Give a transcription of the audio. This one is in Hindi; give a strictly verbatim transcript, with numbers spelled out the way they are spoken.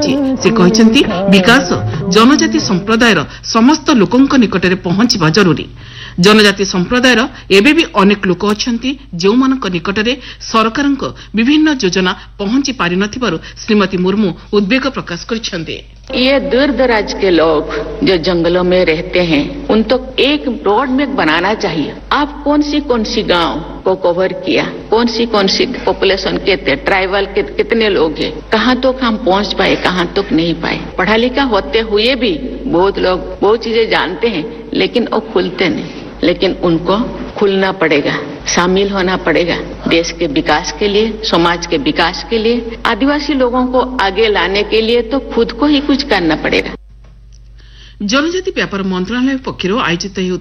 ରହିଛି। ସେ କହିଛନ୍ତି ବିକାଶ जनजाति संप्रदायर समस्त लोकंक निकटरे पहुंचवा जरूरी। जनजाति संप्रदायर एबे भी अनेक लोक अछंती जेउ मानक निकटरे सरकारक विभिन्न योजना पहुंची पारि नथिबारु श्रीमती मुर्मू उद्वेग प्रकाश करिसेंते। ये दूर दराज के लोग जो जंगलों में रहते हैं उन तो एक रोड में बनाना चाहिए। आप कौन सी कौन सी गांव को कवर किया, कौन सी कौन सी पॉपुलेशन के थे, ट्राइबल के कितने लोग हैं, कहाँ तक हम पहुँच पाए, कहाँ तक नहीं पाए। पढ़ा लिखा होते हुए भी बहुत लोग बहुत चीजें जानते हैं लेकिन वो खुलते नहीं। लेकिन उनको खुलना पड़ेगा, शामिल होना पड़ेगा देश के विकास के लिए, समाज के विकास के लिए, आदिवासी लोगों को आगे लाने के लिए तो खुद को ही कुछ करना पड़ेगा। जनजाति व्यापार मंत्रालय पक्षर आयोजित